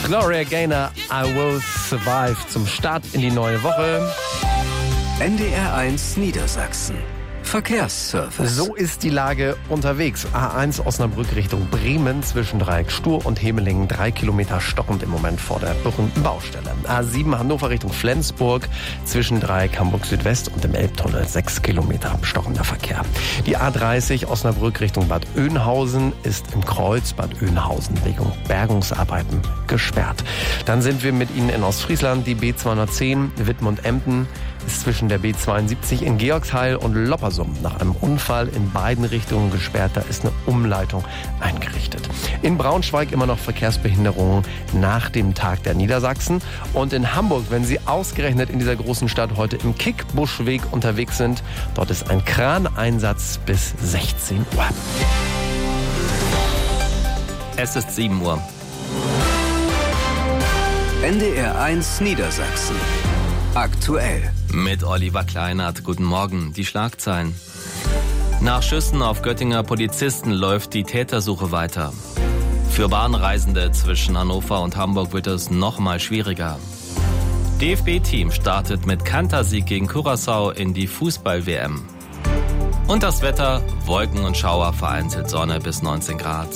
Gloria Gaynor, I Will Survive zum Start in die neue Woche. NDR1 Niedersachsen. Verkehrsservice. So ist die Lage unterwegs. A1 Osnabrück Richtung Bremen zwischen Dreieck Stur und Hemelingen 3 Kilometer stockend im Moment vor der berühmten Baustelle. A7 Hannover Richtung Flensburg zwischen Dreieck Hamburg Südwest und dem Elbtunnel 6 Kilometer stockender Verkehr. Die A30 Osnabrück Richtung Bad Oeynhausen ist im Kreuz Bad Oeynhausen wegen Bergungsarbeiten gesperrt. Dann sind wir mit Ihnen in Ostfriesland. Die B210 Wittmund-Emden ist zwischen der B72 in Georgsheil und Loppersum nach einem Unfall in beiden Richtungen gesperrt. Da ist eine Umleitung eingerichtet. In Braunschweig immer noch Verkehrsbehinderungen nach dem Tag der Niedersachsen. Und in Hamburg, wenn Sie ausgerechnet in dieser großen Stadt heute im Kickbuschweg unterwegs sind, dort ist ein Kraneinsatz bis 16 Uhr. Es ist 7 Uhr. NDR1 Niedersachsen. Aktuell. Mit Oliver Kleinert. Guten Morgen. Die Schlagzeilen. Nach Schüssen auf Göttinger Polizisten läuft die Tätersuche weiter. Für Bahnreisende zwischen Hannover und Hamburg wird es noch mal schwieriger. DFB-Team startet mit Kantersieg gegen Curaçao in die Fußball-WM. Und das Wetter, Wolken und Schauer, vereinzelt Sonne bis 19 Grad.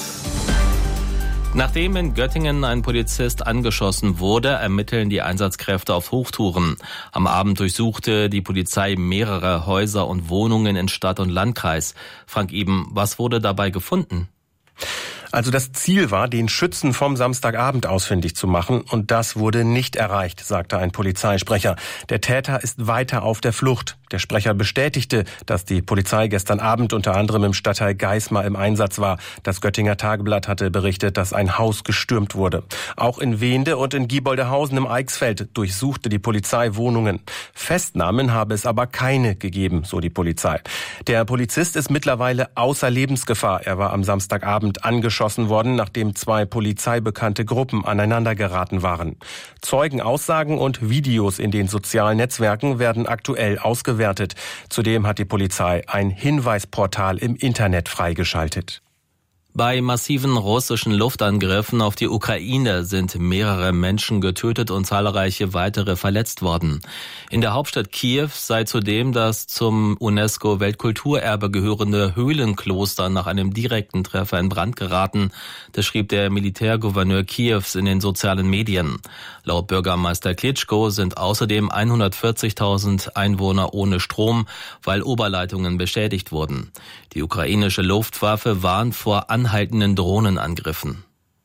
Nachdem in Göttingen ein Polizist angeschossen wurde, ermitteln die Einsatzkräfte auf Hochtouren. Am Abend durchsuchte die Polizei mehrere Häuser und Wohnungen in Stadt und Landkreis. Frank Iben, was wurde dabei gefunden? Also das Ziel war, den Schützen vom Samstagabend ausfindig zu machen, und das wurde nicht erreicht, sagte ein Polizeisprecher. Der Täter ist weiter auf der Flucht. Der Sprecher bestätigte, dass die Polizei gestern Abend unter anderem im Stadtteil Geismar im Einsatz war. Das Göttinger Tageblatt hatte berichtet, dass ein Haus gestürmt wurde. Auch in Wehnde und in Gieboldehausen im Eichsfeld durchsuchte die Polizei Wohnungen. Festnahmen habe es aber keine gegeben, so die Polizei. Der Polizist ist mittlerweile außer Lebensgefahr. Er war am Samstagabend angeschossen worden, nachdem 2 polizeibekannte Gruppen aneinandergeraten waren. Zeugenaussagen und Videos in den sozialen Netzwerken werden aktuell ausgewertet. Zudem hat die Polizei ein Hinweisportal im Internet freigeschaltet. Bei massiven russischen Luftangriffen auf die Ukraine sind mehrere Menschen getötet und zahlreiche weitere verletzt worden. In der Hauptstadt Kiew sei zudem das zum UNESCO-Weltkulturerbe gehörende Höhlenkloster nach einem direkten Treffer in Brand geraten. Das schrieb der Militärgouverneur Kiews in den sozialen Medien. Laut Bürgermeister Klitschko sind außerdem 140.000 Einwohner ohne Strom, weil Oberleitungen beschädigt wurden. Die ukrainische Luftwaffe warnt vor anhaltenden Drohnenangriffen.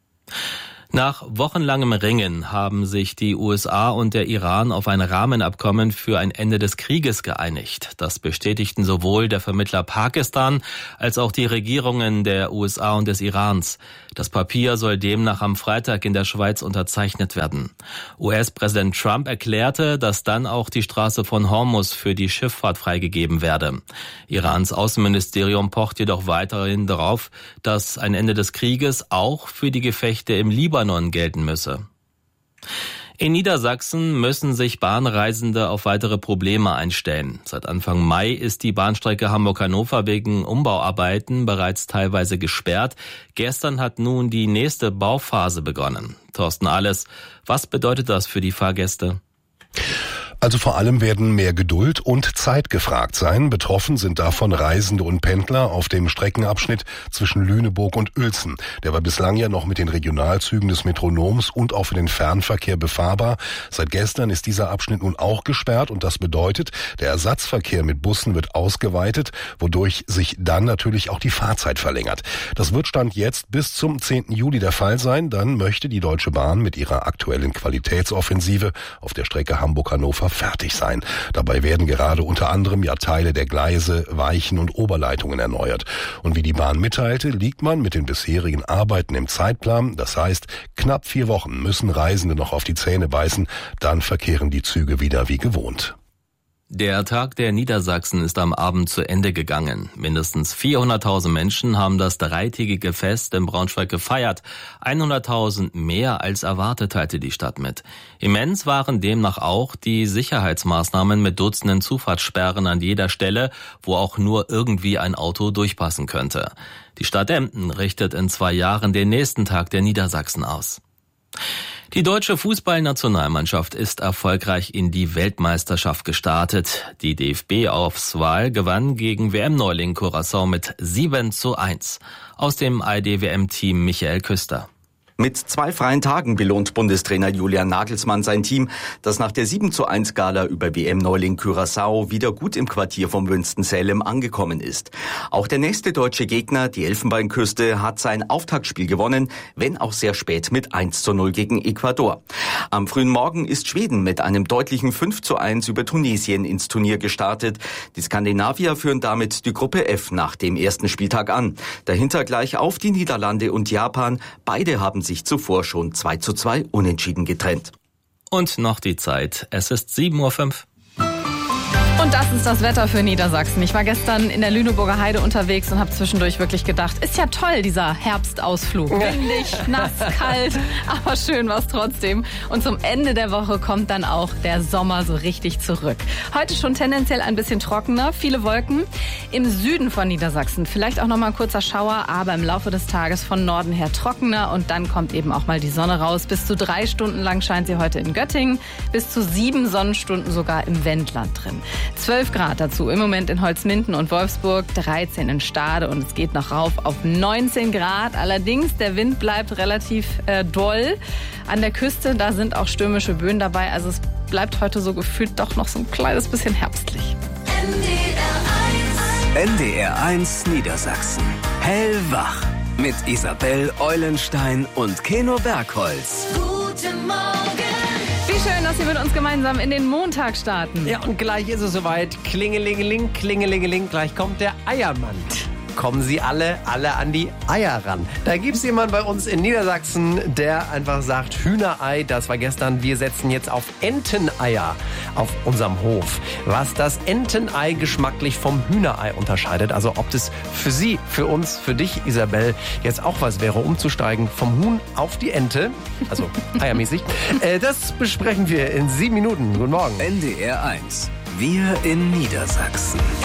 Nach wochenlangem Ringen haben sich die USA und der Iran auf ein Rahmenabkommen für ein Ende des Krieges geeinigt. Das bestätigten sowohl der Vermittler Pakistan als auch die Regierungen der USA und des Irans. Das Papier soll demnach am Freitag in der Schweiz unterzeichnet werden. US-Präsident Trump erklärte, dass dann auch die Straße von Hormuz für die Schifffahrt freigegeben werde. Irans Außenministerium pocht jedoch weiterhin darauf, dass ein Ende des Krieges auch für die Gefechte im Libanon gelten müsse. In Niedersachsen müssen sich Bahnreisende auf weitere Probleme einstellen. Seit Anfang Mai ist die Bahnstrecke Hamburg-Hannover wegen Umbauarbeiten bereits teilweise gesperrt. Gestern hat nun die nächste Bauphase begonnen. Thorsten Alles, was bedeutet das für die Fahrgäste? Also vor allem werden mehr Geduld und Zeit gefragt sein. Betroffen sind davon Reisende und Pendler auf dem Streckenabschnitt zwischen Lüneburg und Uelzen. Der war bislang ja noch mit den Regionalzügen des Metronoms und auch für den Fernverkehr befahrbar. Seit gestern ist dieser Abschnitt nun auch gesperrt, und das bedeutet, der Ersatzverkehr mit Bussen wird ausgeweitet, wodurch sich dann natürlich auch die Fahrzeit verlängert. Das wird Stand jetzt bis zum 10. Juli der Fall sein. Dann möchte die Deutsche Bahn mit ihrer aktuellen Qualitätsoffensive auf der Strecke Hamburg-Hannover fertig sein. Dabei werden gerade unter anderem ja Teile der Gleise, Weichen und Oberleitungen erneuert. Und wie die Bahn mitteilte, liegt man mit den bisherigen Arbeiten im Zeitplan. Das heißt, knapp 4 Wochen müssen Reisende noch auf die Zähne beißen. Dann verkehren die Züge wieder wie gewohnt. Der Tag der Niedersachsen ist am Abend zu Ende gegangen. Mindestens 400.000 Menschen haben das dreitägige Fest in Braunschweig gefeiert. 100.000 mehr als erwartet, teilte die Stadt mit. Immens waren demnach auch die Sicherheitsmaßnahmen mit Dutzenden Zufahrtssperren an jeder Stelle, wo auch nur irgendwie ein Auto durchpassen könnte. Die Stadt Emden richtet in 2 Jahren den nächsten Tag der Niedersachsen aus. Die deutsche Fußballnationalmannschaft ist erfolgreich in die Weltmeisterschaft gestartet. Die DFB-Auswahl gewann gegen WM-Neuling Curaçao mit 7:1. Aus dem ARD-WM-Team Michael Küster. Mit 2 freien Tagen belohnt Bundestrainer Julian Nagelsmann sein Team, das nach der 7:1-Gala über WM-Neuling Curaçao wieder gut im Quartier von Winston-Salem angekommen ist. Auch der nächste deutsche Gegner, die Elfenbeinküste, hat sein Auftaktspiel gewonnen, wenn auch sehr spät mit 1:0 gegen Ecuador. Am frühen Morgen ist Schweden mit einem deutlichen 5:1 über Tunesien ins Turnier gestartet. Die Skandinavier führen damit die Gruppe F nach dem ersten Spieltag an. Dahinter gleich auf die Niederlande und Japan. Beide haben sich zuvor schon 2:2 unentschieden getrennt. Und noch die Zeit. Es ist 7:05 Uhr. Und das ist das Wetter für Niedersachsen. Ich war gestern in der Lüneburger Heide unterwegs und habe zwischendurch wirklich gedacht, ist ja toll, dieser Herbstausflug. Windig, nass, kalt, aber schön war es trotzdem. Und zum Ende der Woche kommt dann auch der Sommer so richtig zurück. Heute schon tendenziell ein bisschen trockener, viele Wolken. Im Süden von Niedersachsen vielleicht auch noch mal ein kurzer Schauer, aber im Laufe des Tages von Norden her trockener. Und dann kommt eben auch mal die Sonne raus. Bis zu 3 Stunden lang scheint sie heute in Göttingen, bis zu 7 Sonnenstunden sogar im Wendland drin. 12 Grad dazu im Moment in Holzminden und Wolfsburg, 13 in Stade und es geht noch rauf auf 19 Grad. Allerdings, der Wind bleibt relativ doll. An der Küste, da sind auch stürmische Böen dabei. Also es bleibt heute so gefühlt doch noch so ein kleines bisschen herbstlich. NDR 1 Niedersachsen. Hellwach. Mit Isabel Eulenstein und Keno Bergholz. Guten Morgen. Wie schön, dass Sie mit uns gemeinsam in den Montag starten. Ja, und gleich ist es soweit. Klingelingeling, klingelingeling, gleich kommt der Eiermann. Kommen Sie alle an die Eier ran. Da gibt's jemanden bei uns in Niedersachsen, der einfach sagt, Hühnerei, das war gestern, wir setzen jetzt auf Enteneier auf unserem Hof. Was das Entenei geschmacklich vom Hühnerei unterscheidet, also ob das für Sie, für uns, für dich, Isabel, jetzt auch was wäre, umzusteigen vom Huhn auf die Ente, also eiermäßig, das besprechen wir in 7 Minuten. Guten Morgen. NDR 1. Wir in Niedersachsen.